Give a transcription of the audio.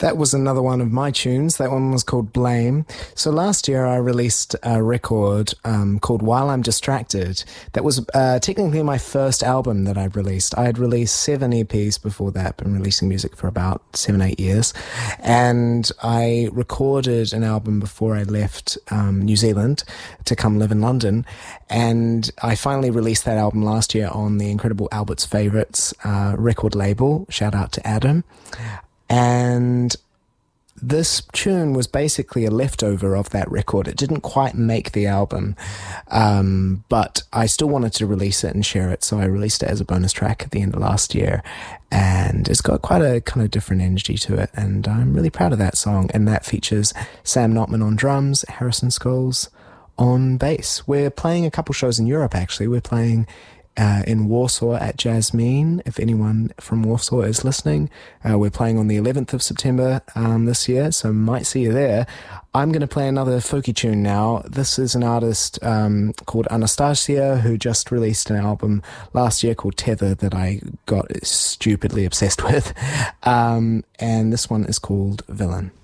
That was another one of my tunes. That one was called Blame. So last year I released a record called While I'm Distracted. That was technically my first album that I'd released. I had released 7 EPs before that, been releasing music for about 7-8 years. And I recorded an album before I left New Zealand to come live in London. And I finally released that album last year on the incredible Albert's Favourites record label. Shout out to Adam. And this tune was basically a leftover of that record. It didn't quite make the album, but I still wanted to release it and share it, so I released it as a bonus track at the end of last year, and it's got quite a kind of different energy to it, and I'm really proud of that song. And that features Sam Notman on drums, Harrison Scholes on bass. We're playing a couple shows in Europe, actually. We're playing in Warsaw at Jasmine, if anyone from Warsaw is listening. We're playing on the 11th of September this year, so might see you there. I'm going to play another folky tune now. This is an artist called Anastasia, who just released an album last year called Tether that I got stupidly obsessed with. And this one is called Villain.